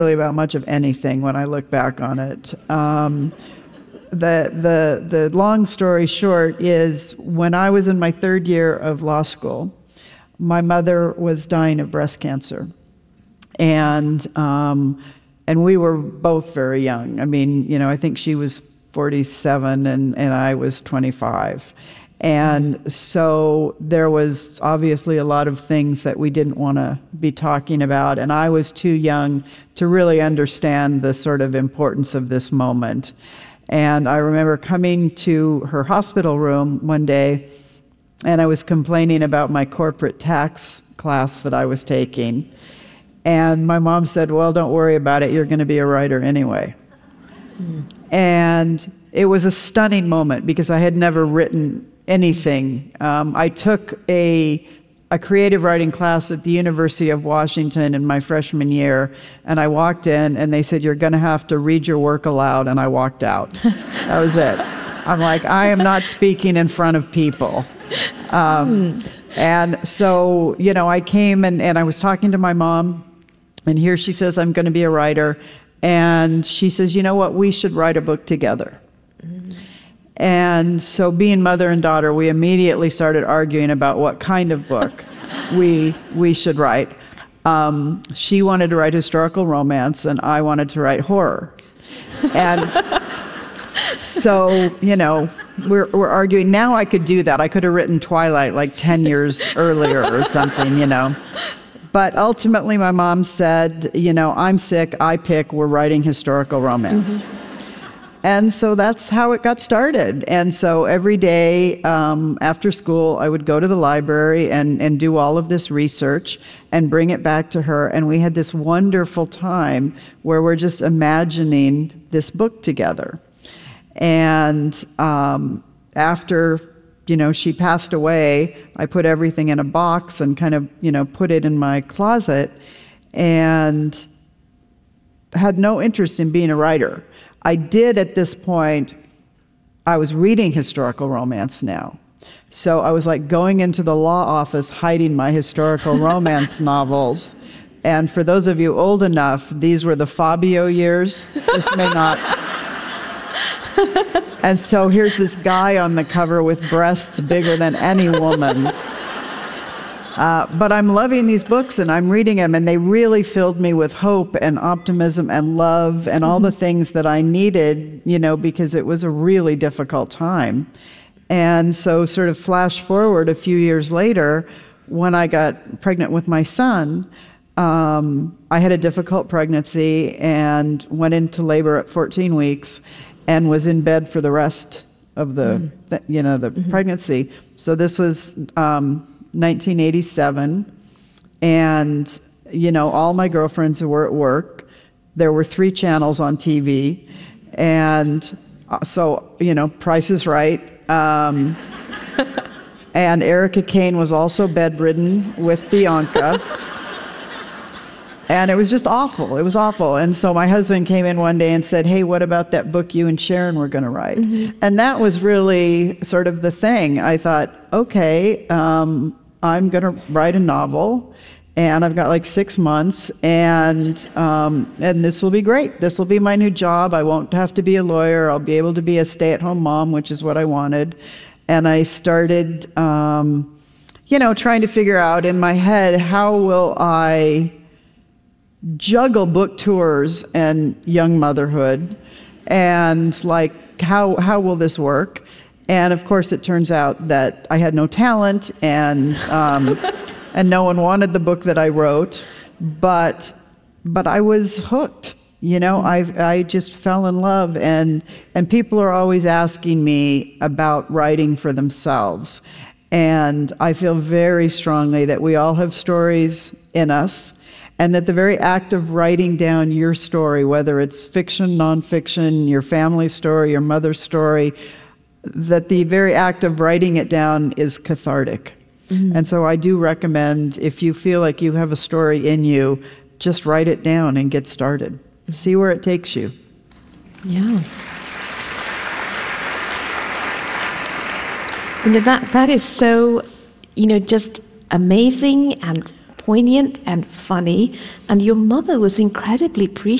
really about much of anything when I look back on it. The long story short is when I was in my third year of law school, my mother was dying of breast cancer. And we were both very young. I mean, I think she was 47 and I was 25. And so there was obviously a lot of things that we didn't want to be talking about. And I was too young to really understand the sort of importance of this moment. And I remember coming to her hospital room one day, and I was complaining about my corporate tax class that I was taking. And my mom said, well, don't worry about it. You're going to be a writer anyway. And it was a stunning moment because I had never written anything. I took a creative writing class at the University of Washington in my freshman year, and I walked in and they said, you're going to have to read your work aloud, and I walked out. That was it. I'm like, I am not speaking in front of people. And so, I came and I was talking to my mom, and here she says, I'm going to be a writer. And she says, you know what, we should write a book together. And so being mother and daughter, we immediately started arguing about what kind of book we should write. She wanted to write historical romance, and I wanted to write horror. And so, we're arguing. Now I could do that. I could have written Twilight like 10 years earlier or something, But ultimately, my mom said, I'm sick, I pick, we're writing historical romance. And so that's how it got started. And so every day after school, I would go to the library and do all of this research and bring it back to her. And we had this wonderful time where we're just imagining this book together. And after she passed away, I put everything in a box and kind of, put it in my closet and had no interest in being a writer. I did at this point, I was reading historical romance now. So I was like going into the law office, hiding my historical romance novels. And for those of you old enough, these were the Fabio years. This may not. And so here's this guy on the cover with breasts bigger than any woman. But I'm loving these books and I'm reading them, and they really filled me with hope and optimism and love and all the things that I needed, because it was a really difficult time. And so sort of flash forward a few years later, when I got pregnant with my son, I had a difficult pregnancy and went into labor at 14 weeks and was in bed for the rest of the pregnancy. So this was 1987, and all my girlfriends were at work. There were 3 channels on TV, and so Price is Right. And Erica Kane was also bedridden with Bianca. And it was just awful. It was awful. And so my husband came in one day and said, hey, what about that book you and Sharon were going to write? And that was really sort of the thing. I thought, okay, I'm going to write a novel, and I've got like 6 months, and this will be great. This will be my new job. I won't have to be a lawyer. I'll be able to be a stay-at-home mom, which is what I wanted. And I started, trying to figure out in my head, how will I juggle book tours and young motherhood, and like how will this work? And of course it turns out that I had no talent, and no one wanted the book that I wrote, but I was hooked. I just fell in love, and people are always asking me about writing for themselves, and I feel very strongly that we all have stories in us. And that the very act of writing down your story, whether it's fiction, nonfiction, your family story, your mother's story, that the very act of writing it down is cathartic. And so I do recommend, if you feel like you have a story in you, just write it down and get started. See where it takes you. Yeah. And that is so, just amazing and poignant and funny, and your mother was incredibly